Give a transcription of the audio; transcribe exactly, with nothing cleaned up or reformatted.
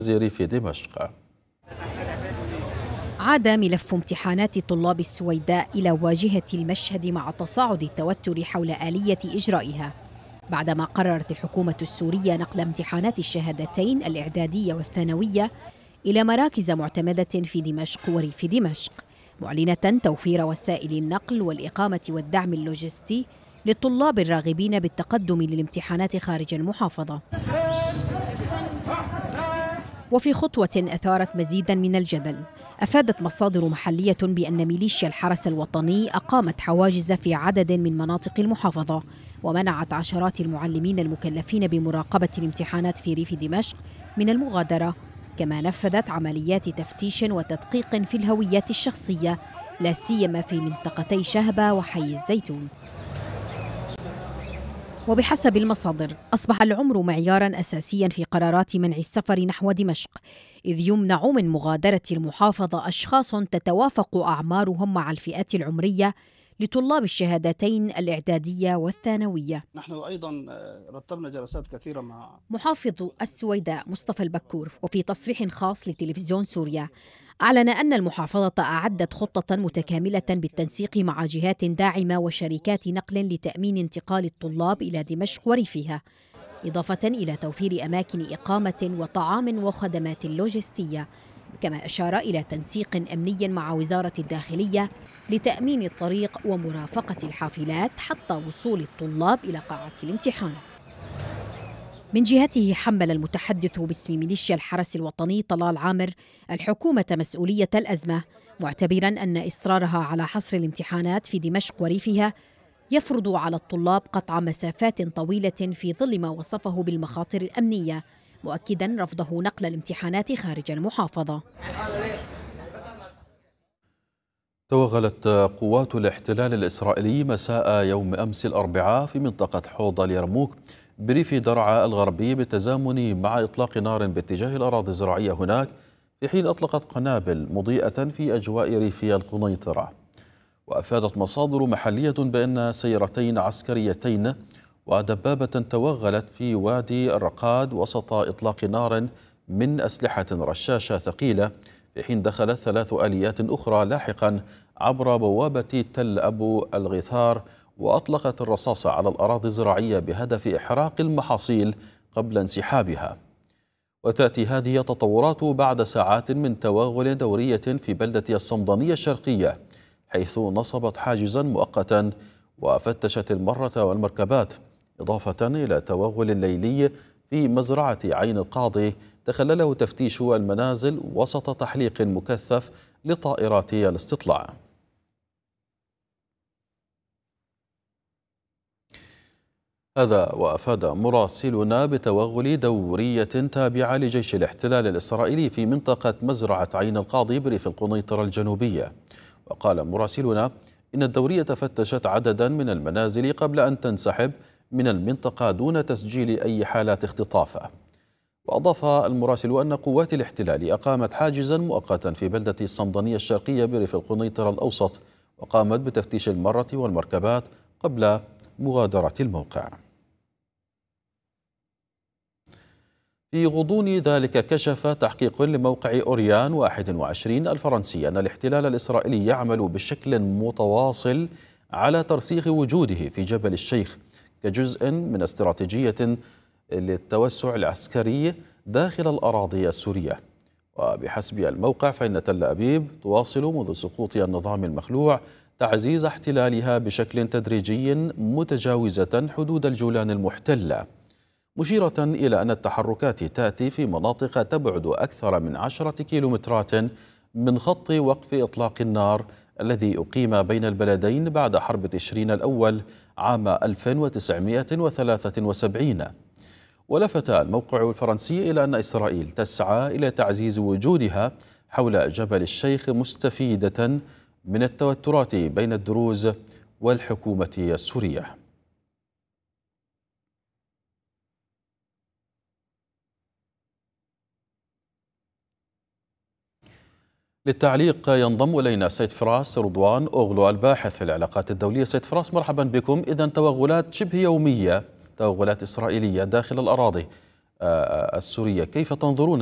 في دمشق. عاد ملف امتحانات طلاب السويداء إلى واجهة المشهد مع تصاعد التوتر حول آلية إجرائها، بعدما قررت الحكومة السورية نقل امتحانات الشهادتين الإعدادية والثانوية إلى مراكز معتمدة في دمشق وريف دمشق، معلنة توفير وسائل النقل والإقامة والدعم اللوجستي للطلاب الراغبين بالتقدم للامتحانات خارج المحافظة. وفي خطوة أثارت مزيدا من الجدل، أفادت مصادر محلية بأن ميليشيا الحرس الوطني أقامت حواجز في عدد من مناطق المحافظة ومنعت عشرات المعلمين المكلفين بمراقبة الامتحانات في ريف دمشق من المغادرة، كما نفذت عمليات تفتيش وتدقيق في الهويات الشخصية لا سيما في منطقتي شهبة وحي الزيتون. وبحسب المصادر أصبح العمر معياراً أساسياً في قرارات منع السفر نحو دمشق، إذ يمنع من مغادرة المحافظة أشخاص تتوافق أعمارهم مع الفئات العمرية لطلاب الشهادتين الإعدادية والثانوية. نحن أيضا رتبنا جلسات كثيرة مع محافظ السويداء مصطفى البكور، وفي تصريح خاص لتلفزيون سوريا أعلن أن المحافظة أعدت خطة متكاملة بالتنسيق مع جهات داعمة وشركات نقل لتأمين انتقال الطلاب إلى دمشق وريفها، إضافة إلى توفير أماكن إقامة وطعام وخدمات لوجستية، كما أشار إلى تنسيق أمني مع وزارة الداخلية لتأمين الطريق ومرافقة الحافلات حتى وصول الطلاب إلى قاعة الامتحان. من جهته حمل المتحدث باسم ميليشيا الحرس الوطني طلال عامر الحكومة مسؤولية الأزمة، معتبراً أن إصرارها على حصر الامتحانات في دمشق وريفها يفرض على الطلاب قطع مسافات طويلة في ظل ما وصفه بالمخاطر الأمنية، مؤكداً رفضه نقل الامتحانات خارج المحافظة. توغلت قوات الاحتلال الإسرائيلي مساء يوم أمس الأربعاء في منطقة حوض اليرموك بريف درعا الغربي بالتزامن مع إطلاق نار باتجاه الأراضي الزراعية هناك، في حين أطلقت قنابل مضيئة في أجواء ريف القنيطرة. وأفادت مصادر محلية بأن سيارتين عسكريتين ودبابة توغلت في وادي الرقاد وسط إطلاق نار من أسلحة رشاشة ثقيلة، في حين دخلت ثلاث آليات أخرى لاحقا عبر بوابة تل أبو الغيثار وأطلقت الرصاص على الأراضي الزراعية بهدف إحراق المحاصيل قبل انسحابها. وتأتي هذه التطورات بعد ساعات من توغل دورية في بلدة الصمدانية الشرقية، حيث نصبت حاجزا مؤقتا وفتشت المرة والمركبات، إضافة إلى توغل ليلي في مزرعة عين القاضي تخلله تفتيش المنازل وسط تحليق مكثف لطائرات الاستطلاع. هذا وأفاد مراسلنا بتوغل دورية تابعة لجيش الاحتلال الإسرائيلي في منطقة مزرعة عين القاضي بريف القنيطرة الجنوبية. وقال مراسلنا إن الدورية فتشت عددا من المنازل قبل أن تنسحب من المنطقة دون تسجيل أي حالات اختطاف. وأضاف المراسل أن قوات الاحتلال أقامت حاجزا مؤقتا في بلدة الصمدانية الشرقية بريف القنيطرة الأوسط، وقامت بتفتيش المرة والمركبات قبل مغادرة الموقع. في غضون ذلك كشف تحقيق لموقع أوريان واحد وعشرين الفرنسي أن الاحتلال الإسرائيلي يعمل بشكل متواصل على ترسيخ وجوده في جبل الشيخ كجزء من استراتيجية للتوسع العسكري داخل الأراضي السورية. وبحسب الموقع فإن تل أبيب تواصل منذ سقوط النظام المخلوع تعزيز احتلالها بشكل تدريجي متجاوزة حدود الجولان المحتلة، مشيرة إلى أن التحركات تأتي في مناطق تبعد أكثر من عشرة كيلومترات من خط وقف إطلاق النار الذي أقيم بين البلدين بعد حرب تشرين الأول عام ألف وتسعمائة وثلاثة وسبعين. ولفت الموقع الفرنسي إلى أن إسرائيل تسعى إلى تعزيز وجودها حول جبل الشيخ مستفيدة من التوترات بين الدروز والحكومة السورية. للتعليق ينضم إلينا سيد فراس رضوان أوغلو الباحث في العلاقات الدولية. سيد فراس مرحبا بكم. إذن توغلات شبه يومية، توغلات إسرائيلية داخل الأراضي السورية، كيف تنظرون